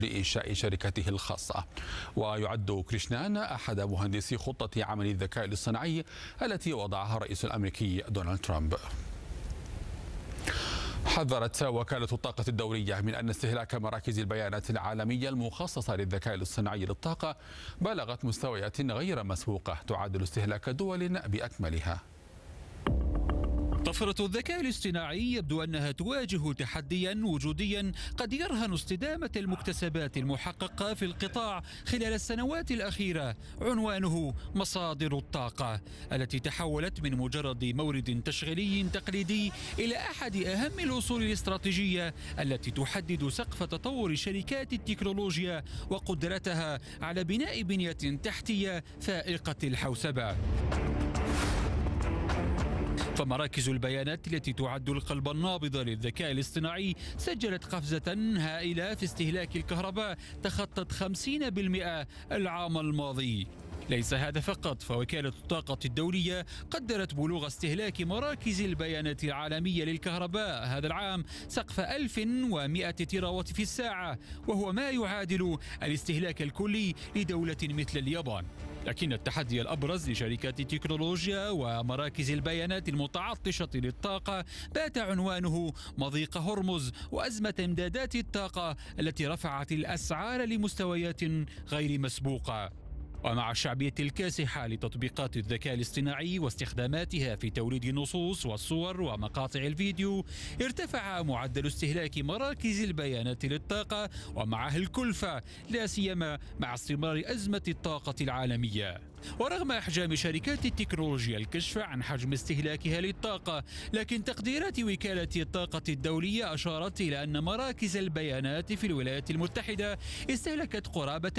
لإنشاء شركته الخاصة. ويعد كريشنان أحد مهندسي خطة عمل الذكاء الاصطناعي التي وضعها الرئيس الأمريكي دونالد ترامب. حذرت وكالة الطاقة الدولية من أن استهلاك مراكز البيانات العالمية المخصصة للذكاء الاصطناعي للطاقة بلغت مستويات غير مسبوقة تعادل استهلاك دول بأكملها. طفرة الذكاء الاصطناعي يبدو أنها تواجه تحديا وجوديا قد يرهن استدامة المكتسبات المحققة في القطاع خلال السنوات الأخيرة، عنوانه مصادر الطاقة التي تحولت من مجرد مورد تشغيلي تقليدي إلى أحد أهم الأصول الاستراتيجية التي تحدد سقف تطور شركات التكنولوجيا وقدرتها على بناء بنية تحتية فائقة الحوسبة. فمراكز البيانات التي تعد القلب النابض للذكاء الاصطناعي سجلت قفزة هائلة في استهلاك الكهرباء تخطت 50% العام الماضي. ليس هذا فقط، فوكالة الطاقة الدولية قدرت بلوغ استهلاك مراكز البيانات العالمية للكهرباء هذا العام سقف 1100 تيراوات في الساعة، وهو ما يعادل الاستهلاك الكلي لدولة مثل اليابان. لكن التحدي الأبرز لشركات التكنولوجيا ومراكز البيانات المتعطشة للطاقة بات عنوانه مضيق هرمز وأزمة إمدادات الطاقة التي رفعت الأسعار لمستويات غير مسبوقة. ومع الشعبية الكاسحة لتطبيقات الذكاء الاصطناعي واستخداماتها في توليد النصوص والصور ومقاطع الفيديو، ارتفع معدل استهلاك مراكز البيانات للطاقة ومعه الكلفة، لا سيما مع استمرار أزمة الطاقة العالمية. ورغم إحجام شركات التكنولوجيا الكشف عن حجم استهلاكها للطاقة، لكن تقديرات وكالة الطاقة الدولية أشارت إلى أن مراكز البيانات في الولايات المتحدة استهلكت قرابة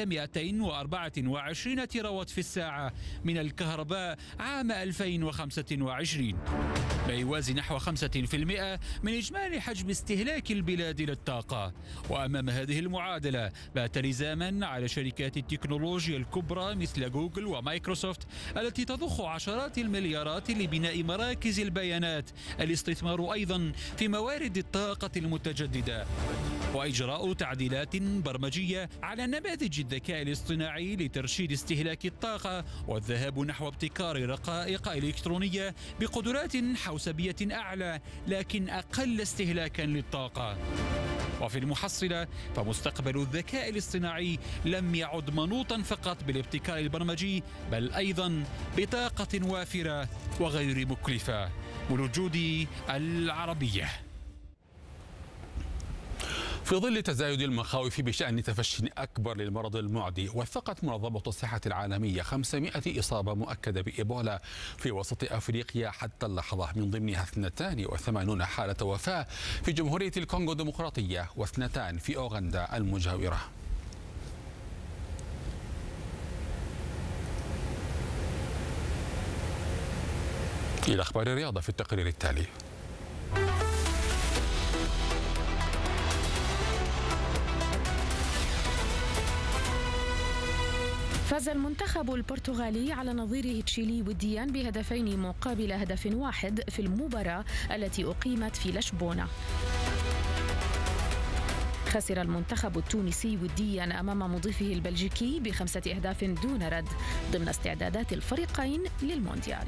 224 تيراوات في الساعة من الكهرباء عام 2025، ما يوازي نحو 5% من إجمالي حجم استهلاك البلاد للطاقة. وأمام هذه المعادلة بات لزاما على شركات التكنولوجيا الكبرى مثل جوجل ومايكروسوفت التي تضخ عشرات المليارات لبناء مراكز البيانات الاستثمار أيضا في موارد الطاقة المتجددة وإجراء تعديلات برمجية على نماذج الذكاء الاصطناعي لترشيد استهلاك الطاقة والذهاب نحو ابتكار رقائق إلكترونية بقدرات حوسبية أعلى لكن أقل استهلاكا للطاقة. وفي المحصلة فمستقبل الذكاء الاصطناعي لم يعد منوطا فقط بالابتكار البرمجي، بل أيضا بطاقة وافرة وغير مكلفة. والوجود العربية. في ظل تزايد المخاوف بشأن تفشي أكبر للمرض المعدي، وثقت منظمة الصحة العالمية 500 إصابة مؤكدة بإيبولا في وسط أفريقيا حتى اللحظة، من ضمنها 82 حالة وفاة في جمهورية الكونغو الديمقراطية و2 في أوغندا المجاورة. إلى أخبار الرياضة في التقرير التالي. فاز المنتخب البرتغالي على نظيره تشيلي وديا بهدفين مقابل هدف واحد في المباراة التي أقيمت في لشبونة. خسر المنتخب التونسي وديا أمام مضيفه البلجيكي ب5 أهداف دون رد ضمن استعدادات الفريقين للمونديال.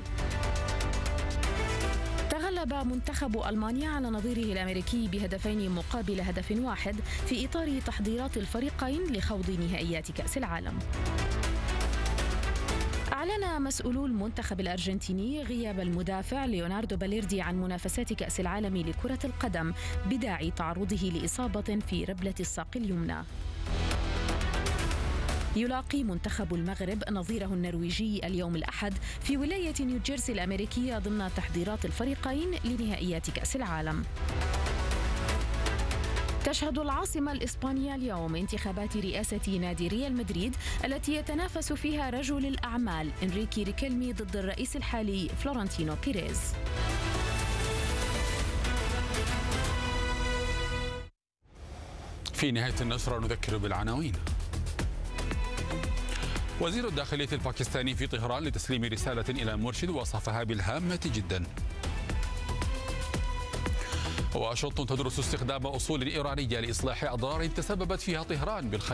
تغلب منتخب ألمانيا على نظيره الأمريكي بهدفين مقابل هدف واحد في إطار تحضيرات الفريقين لخوض نهائيات كأس العالم. أعلن مسؤولو المنتخب الأرجنتيني غياب المدافع ليوناردو باليردي عن منافسات كأس العالم لكرة القدم بداعي تعرضه لإصابة في ربلة الساق اليمنى. يلاقي منتخب المغرب نظيره النرويجي اليوم الأحد في ولاية نيوجيرسي الأمريكية ضمن تحضيرات الفريقين لنهائيات كأس العالم. تشهد العاصمة الإسبانية اليوم انتخابات رئاسة نادي ريال مدريد التي يتنافس فيها رجل الأعمال إنريكي ريكيلمي ضد الرئيس الحالي فلورنتينو بيريز. في نهاية النشرة نذكر بالعناوين. وزير الداخلية الباكستاني في طهران لتسليم رسالة إلى مرشد وصفها بالهامة جدا. واشنطن تدرس استخدام أصول إيرانية لإصلاح أضرار تسببت فيها طهران بالخليج